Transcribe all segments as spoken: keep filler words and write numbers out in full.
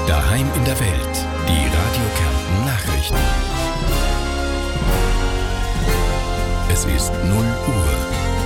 Daheim in der Welt. Die Radio Kärnten Nachrichten. Es ist null Uhr.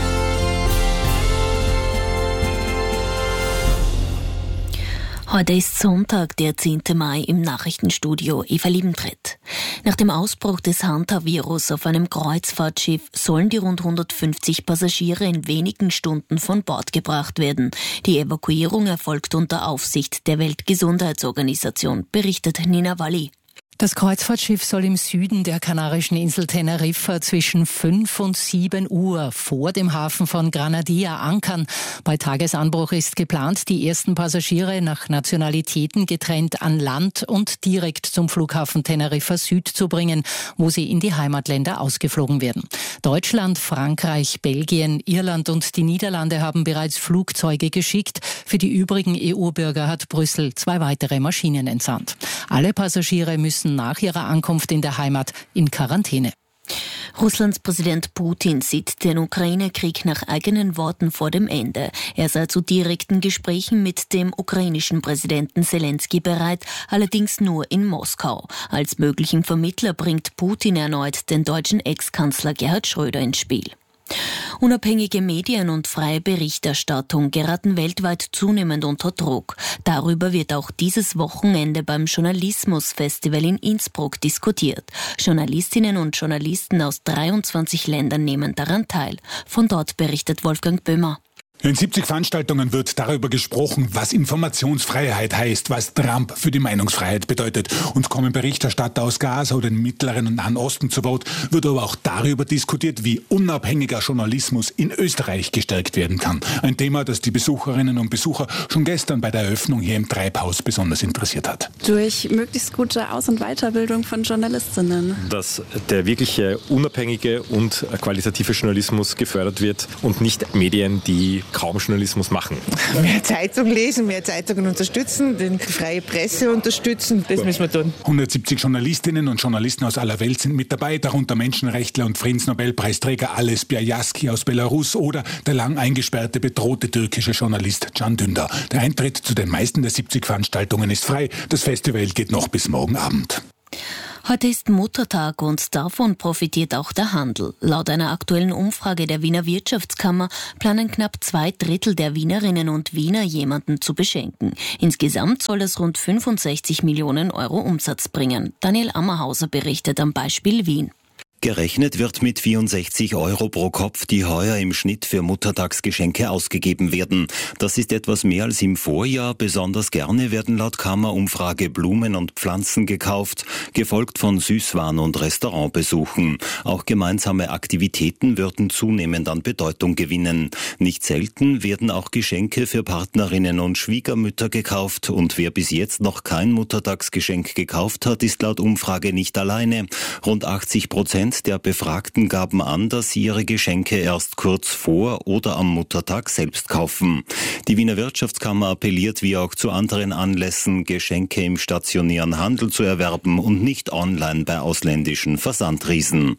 Heute ist Sonntag, der zehnten Mai, im Nachrichtenstudio Eva Liebentritt. Nach dem Ausbruch des Hantavirus auf einem Kreuzfahrtschiff sollen die rund hundertfünfzig Passagiere in wenigen Stunden von Bord gebracht werden. Die Evakuierung erfolgt unter Aufsicht der Weltgesundheitsorganisation, berichtet Nina Walli. Das Kreuzfahrtschiff soll im Süden der kanarischen Insel Teneriffa zwischen fünf und sieben Uhr vor dem Hafen von Granadilla ankern. Bei Tagesanbruch ist geplant, die ersten Passagiere nach Nationalitäten getrennt an Land und direkt zum Flughafen Teneriffa Süd zu bringen, wo sie in die Heimatländer ausgeflogen werden. Deutschland, Frankreich, Belgien, Irland und die Niederlande haben bereits Flugzeuge geschickt. Für die übrigen E U-Bürger hat Brüssel zwei weitere Maschinen entsandt. Alle Passagiere müssen nach ihrer Ankunft in der Heimat in Quarantäne. Russlands Präsident Putin sieht den Ukraine-Krieg nach eigenen Worten vor dem Ende. Er sei zu direkten Gesprächen mit dem ukrainischen Präsidenten Selenskyj bereit, allerdings nur in Moskau. Als möglichen Vermittler bringt Putin erneut den deutschen Ex-Kanzler Gerhard Schröder ins Spiel. Unabhängige Medien und freie Berichterstattung geraten weltweit zunehmend unter Druck. Darüber wird auch dieses Wochenende beim Journalismusfestival in Innsbruck diskutiert. Journalistinnen und Journalisten aus dreiundzwanzig Ländern nehmen daran teil. Von dort berichtet Wolfgang Böhmer. In siebzig Veranstaltungen wird darüber gesprochen, was Informationsfreiheit heißt, was Trump für die Meinungsfreiheit bedeutet. Uns kommen Berichterstatter aus Gaza oder dem Mittleren und Nahen Osten zu Wort, wird aber auch darüber diskutiert, wie unabhängiger Journalismus in Österreich gestärkt werden kann. Ein Thema, das die Besucherinnen und Besucher schon gestern bei der Eröffnung hier im Treibhaus besonders interessiert hat. Durch möglichst gute Aus- und Weiterbildung von Journalistinnen. Dass der wirkliche unabhängige und qualitative Journalismus gefördert wird und nicht Medien, die kaum Journalismus machen. Mehr Zeitung lesen, mehr Zeitungen unterstützen, die freie Presse unterstützen, das müssen wir tun. hundertsiebzig Journalistinnen und Journalisten aus aller Welt sind mit dabei, darunter Menschenrechtler und Friedensnobelpreisträger Ales Bialyaski aus Belarus oder der lang eingesperrte, bedrohte türkische Journalist Can Dündar. Der Eintritt zu den meisten der siebzig Veranstaltungen ist frei. Das Festival geht noch bis morgen Abend. Heute ist Muttertag und davon profitiert auch der Handel. Laut einer aktuellen Umfrage der Wiener Wirtschaftskammer planen knapp zwei Drittel der Wienerinnen und Wiener jemanden zu beschenken. Insgesamt soll das rund fünfundsechzig Millionen Euro Umsatz bringen. Daniel Ammerhauser berichtet am Beispiel Wien. Gerechnet wird mit vierundsechzig Euro pro Kopf, die heuer im Schnitt für Muttertagsgeschenke ausgegeben werden. Das ist etwas mehr als im Vorjahr. Besonders gerne werden laut Kammerumfrage Blumen und Pflanzen gekauft, gefolgt von Süßwaren und Restaurantbesuchen. Auch gemeinsame Aktivitäten würden zunehmend an Bedeutung gewinnen. Nicht selten werden auch Geschenke für Partnerinnen und Schwiegermütter gekauft. Und wer bis jetzt noch kein Muttertagsgeschenk gekauft hat, ist laut Umfrage nicht alleine. Rund achtzig Prozent der Befragten gaben an, dass sie ihre Geschenke erst kurz vor oder am Muttertag selbst kaufen. Die Wiener Wirtschaftskammer appelliert wie auch zu anderen Anlässen, Geschenke im stationären Handel zu erwerben und nicht online bei ausländischen Versandriesen.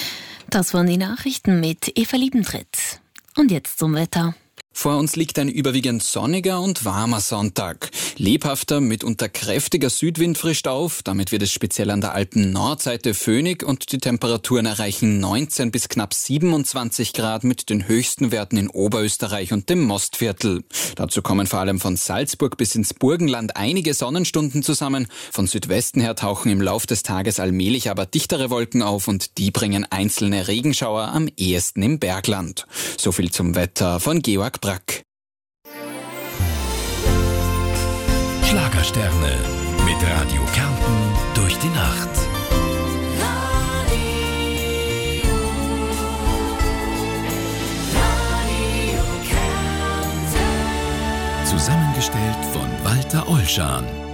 Das waren die Nachrichten mit Eva Liebentritt. Und jetzt zum Wetter. Vor uns liegt ein überwiegend sonniger und warmer Sonntag. Lebhafter, mitunter kräftiger Südwind frischt auf. Damit wird es speziell an der Alpen-Nordseite föhnig und die Temperaturen erreichen neunzehn bis knapp siebenundzwanzig Grad mit den höchsten Werten in Oberösterreich und dem Mostviertel. Dazu kommen vor allem von Salzburg bis ins Burgenland einige Sonnenstunden zusammen. Von Südwesten her tauchen im Lauf des Tages allmählich aber dichtere Wolken auf und die bringen einzelne Regenschauer am ehesten im Bergland. So viel zum Wetter von Georg Brack. Schlagersterne mit Radio Kärnten durch die Nacht. Radio, Radio Kärnten. Zusammengestellt von Walter Olschan.